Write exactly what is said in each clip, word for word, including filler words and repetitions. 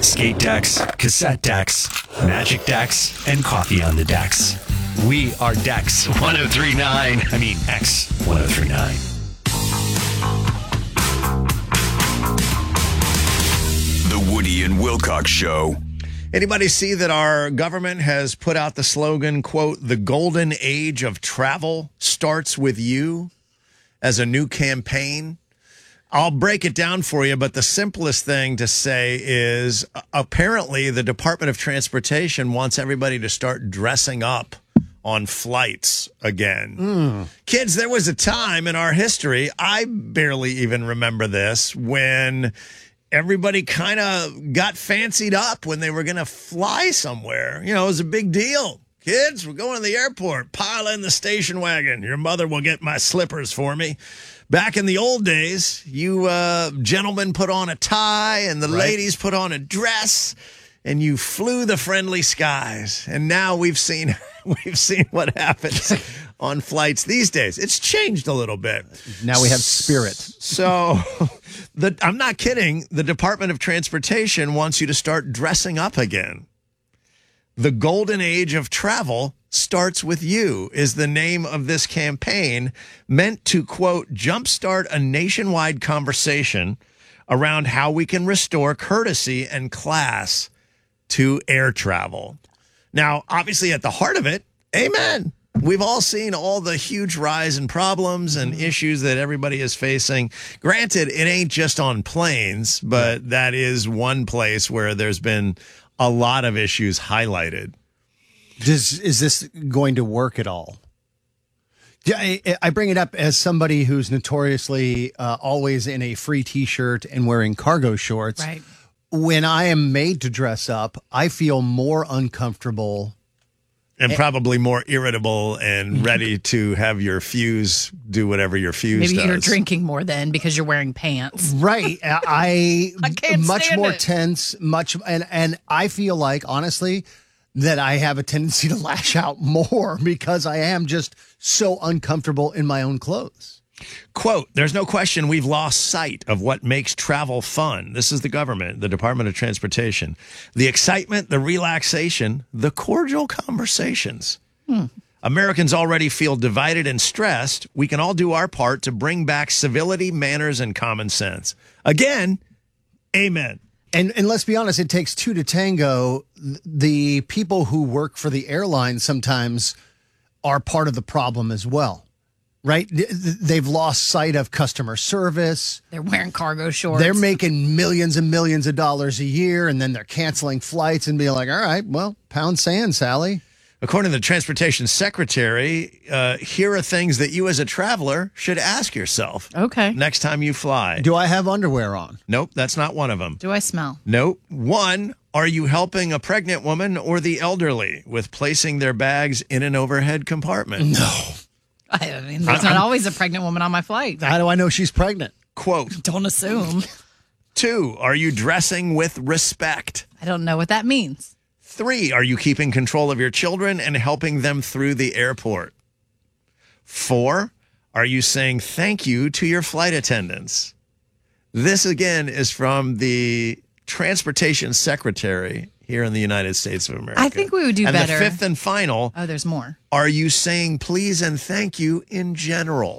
skate decks, cassette decks, magic decks, and coffee on the decks. We are Dex one oh three point nine. I mean, X one oh three point nine. The Woody and Wilcox Show. Anybody see that our government has put out the slogan, quote, the golden age of travel starts with you, as a new campaign? I'll break it down for you, but the simplest thing to say is apparently the Department of Transportation wants everybody to start dressing up on flights again. Mm. Kids, there was a time in our history, I barely even remember this, when everybody kind of got fancied up when they were going to fly somewhere. You know, it was a big deal. Kids, we're going to the airport. Pile in the station wagon. Your mother will get my slippers for me. Back in the old days, you uh, gentlemen put on a tie and the right. ladies put on a dress, and you flew the friendly skies. And now we've seen we've seen what happens on flights these days. It's changed a little bit. Now we have Spirit. So the, I'm not kidding. The Department of Transportation wants you to start dressing up again. The golden age of travel starts with you is the name of this campaign, meant to, quote, jumpstart a nationwide conversation around how we can restore courtesy and class to air travel. Now, obviously, at the heart of it, amen. We've all seen all the huge rise in problems and issues that everybody is facing. Granted, it ain't just on planes, but that is one place where there's been a lot of issues highlighted. Does, is this going to work at all? Yeah, I, I bring it up as somebody who's notoriously uh, always in a free T-shirt and wearing cargo shorts. Right. When I am made to dress up, I feel more uncomfortable. And probably more irritable and ready to have your fuse do whatever your fuse Maybe does. you're drinking more then because you're wearing pants. Right. I, I can't much stand more it. tense, much and and I feel like honestly that I have a tendency to lash out more because I am just so uncomfortable in my own clothes. Quote, there's no question we've lost sight of what makes travel fun. This is the government, the Department of Transportation. The excitement, the relaxation, the cordial conversations. Hmm. Americans already feel divided and stressed. We can all do our part to bring back civility, manners, and common sense. Again, amen. And and let's be honest, it takes two to tango. The people who work for the airline sometimes are part of the problem as well. Right? They've lost sight of customer service. They're wearing cargo shorts. They're making millions and millions of dollars a year, and then they're canceling flights and being like, all right, well, pound sand, Sally. According to the Transportation Secretary, uh, here are things that you as a traveler should ask yourself. Okay. Next time you fly. Do I have underwear on? Nope, that's not one of them. Do I smell? Nope. One, are you helping a pregnant woman or the elderly with placing their bags in an overhead compartment? No. I mean, there's not I'm, always a pregnant woman on my flight. How do I know she's pregnant? Quote. Don't assume. Two, are you dressing with respect? I don't know what that means. Three, are you keeping control of your children and helping them through the airport? Four, are you saying thank you to your flight attendants? This, again, is from the Transportation Secretary here in the United States of America. I think we would do and better. And the fifth and final. Oh, there's more. Are you saying please and thank you in general?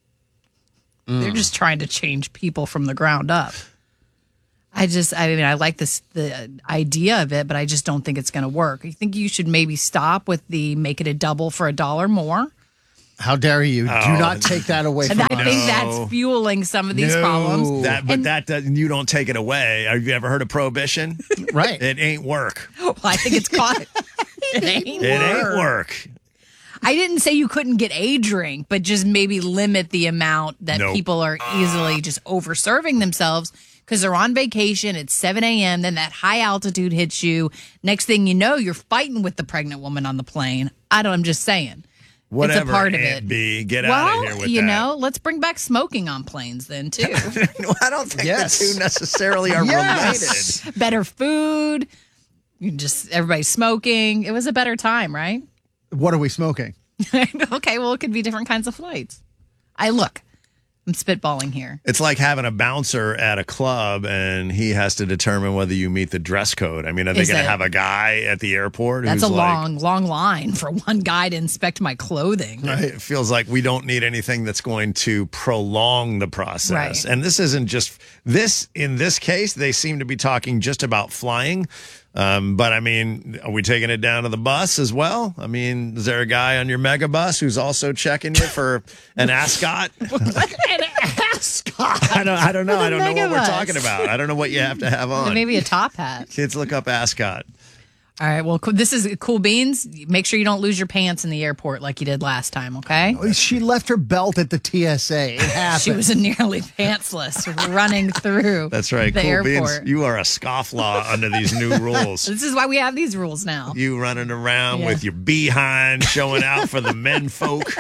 Mm. They're just trying to change people from the ground up. I just, I mean, I like this, the idea of it, but I just don't think it's going to work. I think you should maybe stop with the make it a double for a dollar more. How dare you? Oh. Do not take that away from and us. I think that's fueling some of these No. problems. That, but and, that doesn't, you don't take it away. Have you ever heard of prohibition? Right. It ain't work. well, I think it's caught. it ain't It work. ain't work. I didn't say you couldn't get a drink, but just maybe limit the amount that Nope. people are easily just over serving themselves because they're on vacation. It's seven a.m. Then that high altitude hits you. Next thing you know, you're fighting with the pregnant woman on the plane. I don't, I'm just saying. Whatever, it's a part of Aunt it. B, get well, out of here with you that. know, let's bring back smoking on planes then, too. well, I don't think Yes. the two necessarily are Yes. related. Better food. You just everybody's smoking. It was a better time, right? What are we smoking? Okay, well, it could be different kinds of flights. I look. I'm spitballing here. It's like having a bouncer at a club and he has to determine whether you meet the dress code. I mean, are they Is going to it- have a guy at the airport That's who's a like, long, long line for one guy to inspect my clothing. Right? It feels like we don't need anything that's going to prolong the process. Right. And this isn't just this. In this case, they seem to be talking just about flying. Um, but I mean, are we taking it down to the bus as well? I mean, is there a guy on your mega bus who's also checking you for an ascot? An ascot. I don't. I don't know. I don't know what we're Megabus. talking about. I don't know what you have to have on. Maybe a top hat. Kids, look up ascot. All right. Well, cool. This is Cool Beans. Make sure you don't lose your pants in the airport like you did last time, okay? She left her belt at the T S A. It happened. She was nearly pantsless running through That's right. the Cool airport. Beans. You are a scofflaw under these new rules. This is why we have these rules now. You running around Yeah. with your behind showing out for the men folk.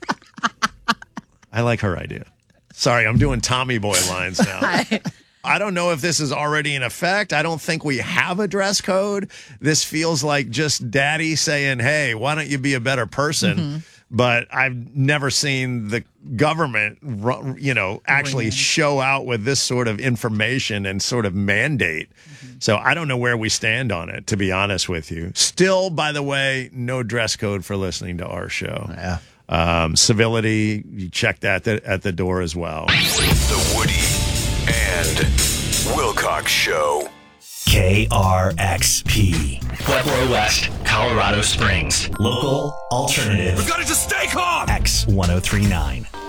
I like her idea. Sorry, I'm doing Tommy Boy lines now. I don't know if this is already in effect. I don't think we have a dress code. This feels like just daddy saying, hey, why don't you be a better person? Mm-hmm. But I've never seen the government, ru- you know, actually show out with this sort of information and sort of mandate. Mm-hmm. So I don't know where we stand on it, to be honest with you. Still, by the way, no dress code for listening to our show. Yeah. Um, civility, you check that th- at the door as well. The Woody and Wilcox Show. K R X P. Pueblo West, Colorado Springs. Local, alternative. Gotta just stay calm! X ten thirty-nine.